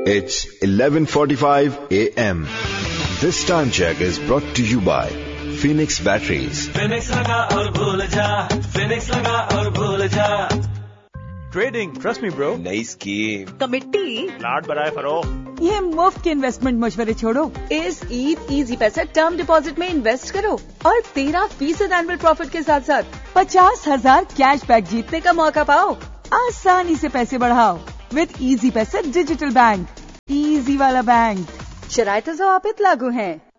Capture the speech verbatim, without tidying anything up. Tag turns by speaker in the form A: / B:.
A: It's eleven forty-five a m This time check is brought to you by Phoenix Batteries.
B: Phoenix लगा और भूल जा, Phoenix लगा और भूल जा.
C: Trading, trust me bro.
D: नई स्कीम,
E: कमिटी,
C: प्लाट बनाए फरोख्त.
E: ये मुफ्त के इन्वेस्टमेंट मशवरे छोड़ो. इस ईद इजी पैसा टर्म डिपॉजिट में इन्वेस्ट करो और तेरह फीसद एनुअल प्रॉफिट के साथ साथ पचास हजार कैश बैक जीतने का मौका पाओ. आसानी से पैसे बढ़ाओ विद इजी पैसा डिजिटल बैंक. इजी वाला बैंक. शराइत ज़वाबित लागू हैं.